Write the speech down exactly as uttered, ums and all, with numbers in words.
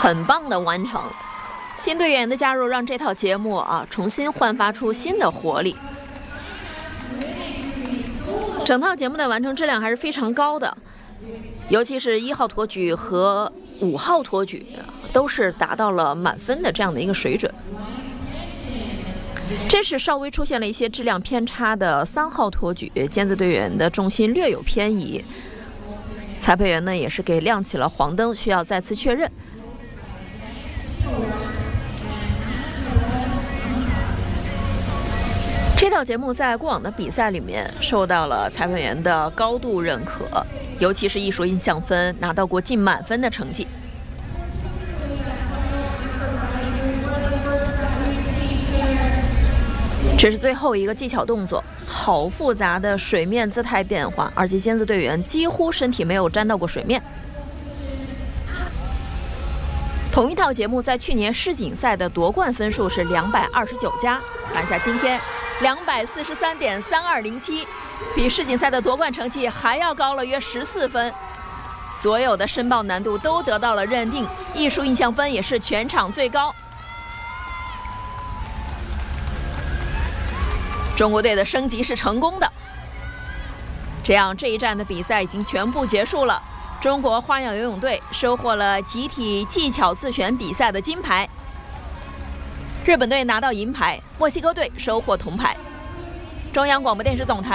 很棒的完成。新队员的加入让这套节目啊重新焕发出新的活力。整套节目的完成质量还是非常高的，尤其是一号托举和五号托举都是达到了满分的这样的一个水准。这是稍微出现了一些质量偏差的三号托举，尖子队员的重心略有偏移，裁判员呢也是给亮起了黄灯，需要再次确认。这套节目在过往的比赛里面受到了裁判员的高度认可，尤其是艺术印象分拿到过近满分的成绩。这是最后一个技巧动作，好复杂的水面姿态变化，而且尖子队员几乎身体没有沾到过水面。同一套节目在去年世锦赛的夺冠分数是两百二十九加，看一下今天两百四十三点三二零七，比世锦赛的夺冠成绩还要高了约十四分。所有的申报难度都得到了认定，艺术印象分也是全场最高。中国队的升级是成功的，这样这一站的比赛已经全部结束了。中国花样游泳队收获了集体技巧自选比赛的金牌，日本队拿到银牌，墨西哥队收获铜牌。中央广播电视总台。